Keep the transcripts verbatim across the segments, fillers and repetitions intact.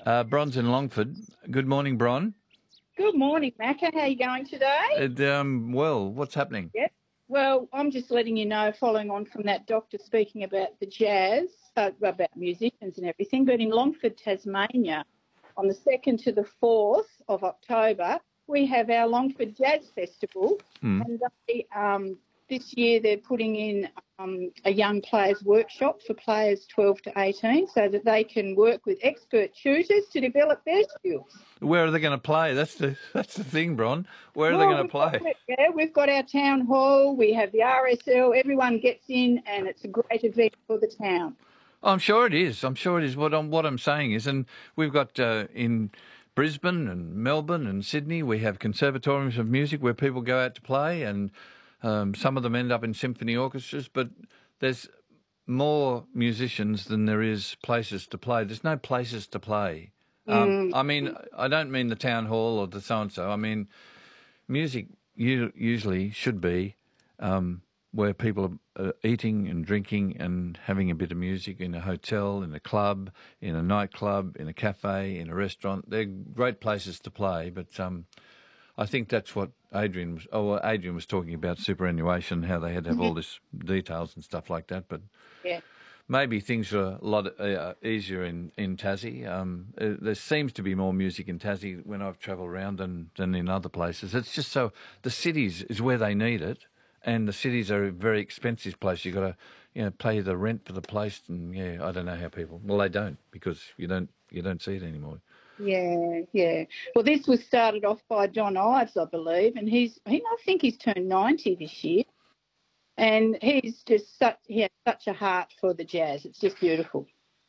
Uh, Bron's in Longford. Good morning, Bron. Good morning, Macca. How are you going today? Uh, um, well, what's happening? Yep. Well, I'm just letting you know, following on from that doctor speaking about the jazz, uh, about musicians and everything, but in Longford, Tasmania, on the second to the fourth of October, we have our Longford Jazz Festival, Mm. and they, um, this year they're putting in um, a young players workshop for players twelve to eighteen so that they can work with expert tutors to develop their skills. Where are they going to play? That's the that's the thing, Bron. Where are well, they going to play? Got, yeah, we've got our town hall, we have the R S L, everyone gets in, and it's a great event for the town. I'm sure it is. I'm sure it is. What I'm what I'm saying is, and we've got uh, in Brisbane and Melbourne and Sydney, we have conservatoriums of music where people go out to play, and um, some of them end up in symphony orchestras. But there's more musicians than there is places to play. There's no places to play. Um, Mm. I mean, I don't mean the town hall or the so-and-so. I mean, music u- usually should be um, where people are uh, eating and drinking and having a bit of music in a hotel, in a club, in a nightclub, in a cafe, in a restaurant. They're great places to play, but um, I think that's what Adrian was. Oh, well, Adrian was talking about superannuation, how they had to have all this details and stuff like that. But Yeah. maybe things are a lot uh, easier in in Tassie. Um, uh, there seems to be more music in Tassie when I've travelled around than than in other places. It's just so the cities is where they need it, and the cities are a very expensive place. You've got to, you know, pay the rent for the place, and yeah, I don't know how people. Well, they don't because you don't you don't see it anymore. Yeah, yeah. Well, this was started off by John Ives, I believe, and he's he I think he's turned ninety this year, and he's just such he has such a heart for the jazz. It's just beautiful.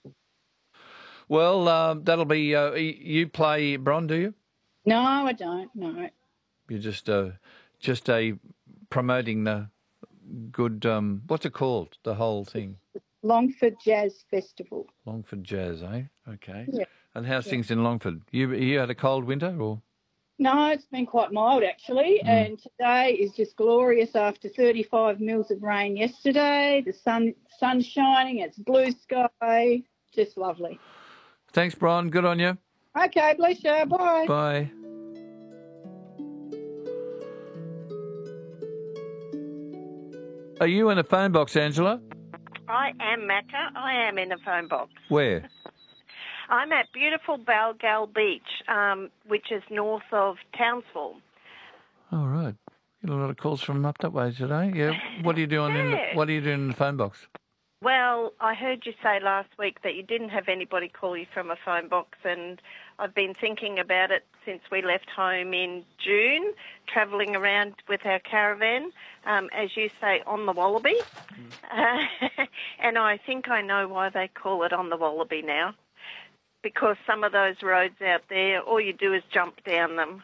Well, uh, that'll be uh, you play Bron, do you? No, I don't. No. You're just uh, just a promoting the good. Um, what's it called? The whole thing. Longford Jazz Festival. Longford Jazz, eh? Okay. Yeah. And how's Yeah. things in Longford? You you had a cold winter, or? No, it's been quite mild actually, Mm. and today is just glorious after thirty-five mils of rain yesterday. The sun sun's shining, it's blue sky, just lovely. Thanks, Brian. Good on you. Okay, bless you. Bye. Bye. Are you in a phone box, Angela? I am, Macca. I am in a phone box. Where? I'm at beautiful Balgal Beach, um, which is north of Townsville. All right. Get a lot of calls from up that way today. Yeah. What are you doing in the, Yeah. What are you doing in the phone box? Well, I heard you say last week that you didn't have anybody call you from a phone box, and I've been thinking about it since we left home in June, travelling around with our caravan, um, as you say, on the Wallaby. Mm. Uh, and I think I know why they call it on the Wallaby now, because some of those roads out there, all you do is jump down them.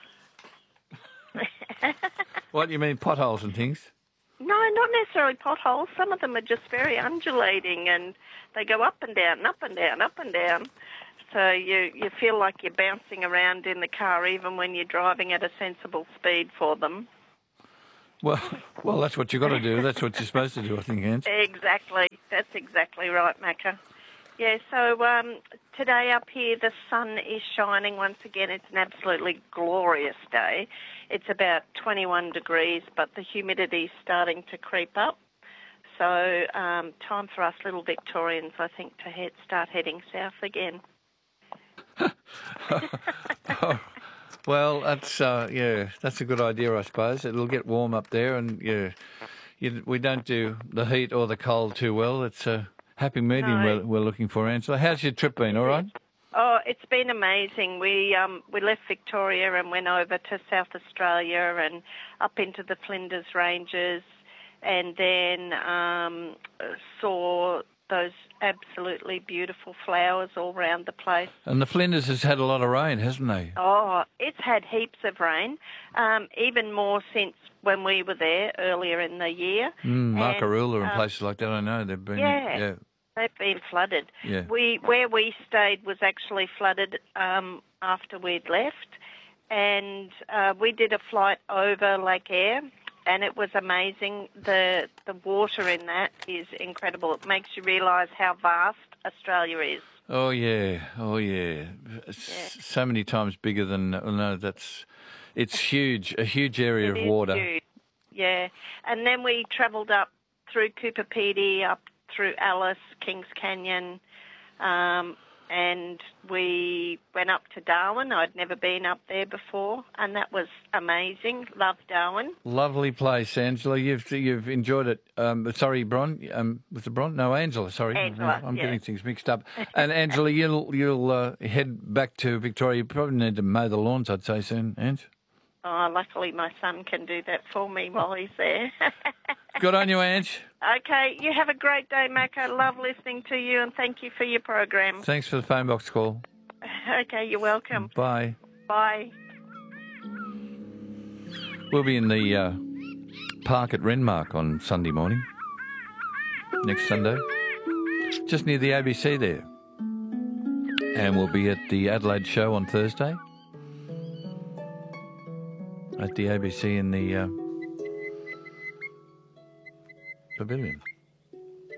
What, you mean potholes and things? No, not necessarily potholes. Some of them are just very undulating, and they go up and down, up and down, up and down. So you, you feel like you're bouncing around in the car even when you're driving at a sensible speed for them. Well, well, that's what you've got to do. That's what you're supposed to do, I think, Hans. Exactly. That's exactly right, Macca. Yeah, so um, today up here the sun is shining once again. It's an absolutely glorious day. It's about twenty-one degrees, but the humidity's starting to creep up. So um, time for us little Victorians, I think, to head, start heading south again. Oh, well, that's uh, yeah, that's a good idea, I suppose. It'll get warm up there, and yeah, you, we don't do the heat or the cold too well. It's a happy medium No. we're, we're looking for, Angela. How's your trip been? All right? Oh, it's been amazing. We um, we left Victoria and went over to South Australia and up into the Flinders Ranges, and then um, saw those absolutely beautiful flowers all round the place. And the Flinders has had a lot of rain, hasn't they? Oh, it's had heaps of rain, um, even more since when we were there earlier in the year. Mm, Markaroola and um, places like that, I know. They've been... Yeah. yeah. They've been flooded. Yeah. We where we stayed was actually flooded um, after we'd left, and uh, we did a flight over Lake Eyre, and it was amazing. The the water in that is incredible. It makes you realise how vast Australia is. Oh yeah, oh yeah. S- Yeah. So many times bigger than. Oh, no, that's. It's huge. A huge area It of is water. huge. Yeah. And then we travelled up through Cooper Pedy, up through Alice, Kings Canyon, um, and we went up to Darwin. I'd never been up there before, and that was amazing. Loved Darwin. Lovely place, Angela. You've you've enjoyed it. Um, sorry, Bron. Um, was it Bron? No, Angela. Sorry, Angela, I'm yeah. getting things mixed up. And Angela, you'll you'll uh, head back to Victoria. You probably need to mow the lawns, I'd say soon, Ange. Oh, luckily my son can do that for me while he's there. Good on you, Ange. Okay, you have a great day, Mac. I love listening to you, and thank you for your program. Thanks for the phone box call. Okay, you're welcome. Bye. Bye. We'll be in the uh, park at Renmark on Sunday morning, next Sunday, just near the A B C there. And we'll be at the Adelaide show on Thursday at the A B C in the uh, pavilion.